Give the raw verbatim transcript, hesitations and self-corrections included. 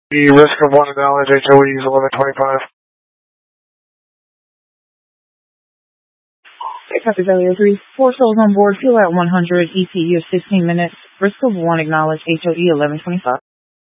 The risk of one knowledge H O E is eleven twenty-five. Copy, Valio three. Four souls on board, fuel at one hundred, E T U of sixteen minutes. Risk of one acknowledged, H O E eleven twenty-five.